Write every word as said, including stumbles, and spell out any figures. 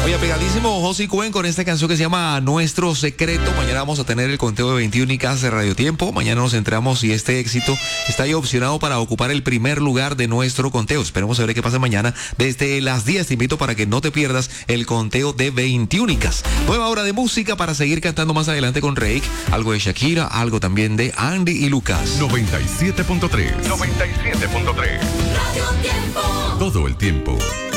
Oye, pegadísimo José Cuen con esta canción que se llama Nuestro Secreto. Mañana vamos a tener el conteo de veintiuna de Radio Tiempo. Mañana nos enteramos si este éxito está ahí opcionado para ocupar el primer lugar de nuestro conteo. Esperemos a ver qué pasa mañana desde las diez. Te invito para que no te pierdas el conteo de veintiuna. Nueva hora de música para seguir cantando más adelante con Rake. Algo de Shakira, algo también de Andy y Lucas. noventa y siete punto tres. noventa y siete punto tres. Radio Tiempo. Todo el tiempo.